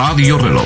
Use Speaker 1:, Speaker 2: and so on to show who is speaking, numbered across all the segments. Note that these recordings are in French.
Speaker 1: Radio Reloj.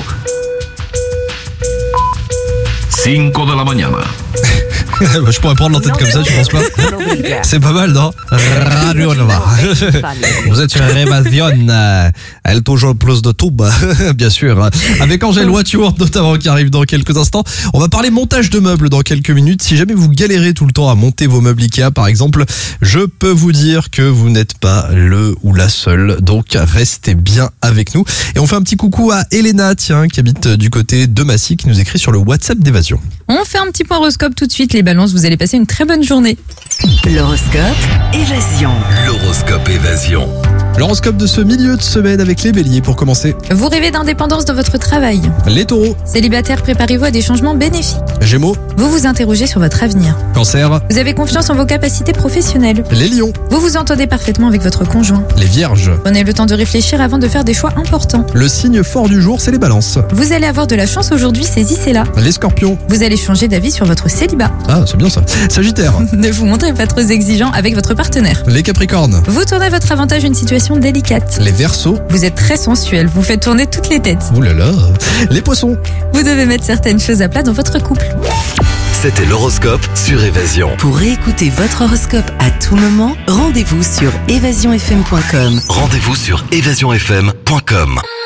Speaker 1: 5 de la mañana.
Speaker 2: Je pourrais prendre l'antenne comme ça, tu penses pas? C'est pas mal, non? Radio Nova. Vous êtes sur Révasion, elle toujours plus de tubes, bien sûr. Avec Angèle Watchworth notamment qui arrive dans quelques instants. On va parler montage de meubles dans quelques minutes. Si jamais vous galérez tout le temps à monter vos meubles Ikea par exemple, je peux vous dire que vous n'êtes pas le ou la seule. Donc restez bien avec nous. Et on fait un petit coucou à Elena, tiens, qui habite du côté de Massy, qui nous écrit sur le WhatsApp d'Évasion.
Speaker 3: On fait un petit point horoscope tout de suite, les balances, vous allez passer une très bonne journée.
Speaker 4: L'horoscope Évasion.
Speaker 5: L'horoscope Évasion.
Speaker 2: L'horoscope de ce milieu de semaine avec les béliers pour commencer.
Speaker 3: Vous rêvez d'indépendance dans votre travail.
Speaker 2: Les taureaux.
Speaker 3: Célibataire, préparez-vous à des changements bénéfiques.
Speaker 2: Gémeaux.
Speaker 3: Vous vous interrogez sur votre avenir.
Speaker 2: Cancer.
Speaker 3: Vous avez confiance en vos capacités professionnelles.
Speaker 2: Les lions.
Speaker 3: Vous vous entendez parfaitement avec votre conjoint.
Speaker 2: Les vierges.
Speaker 3: Prenez le temps de réfléchir avant de faire des choix importants.
Speaker 2: Le signe fort du jour, c'est les balances.
Speaker 3: Vous allez avoir de la chance aujourd'hui, saisissez-la.
Speaker 2: Les scorpions.
Speaker 3: Vous allez changer d'avis sur votre célibat.
Speaker 2: Ah, c'est bien ça. Sagittaire.
Speaker 3: Ne vous montrez pas trop exigeant avec votre partenaire.
Speaker 2: Les capricornes.
Speaker 3: Vous tournez à votre avantage une situation délicate.
Speaker 2: Les verseaux.
Speaker 3: Vous êtes très sensuel, vous faites tourner toutes les têtes.
Speaker 2: Ouh là là. Les poissons.
Speaker 3: Vous devez mettre certaines choses à plat dans votre couple.
Speaker 5: C'était l'horoscope sur Évasion.
Speaker 4: Pour réécouter votre horoscope à tout moment, rendez-vous sur évasionfm.com.
Speaker 5: Rendez-vous sur évasionfm.com.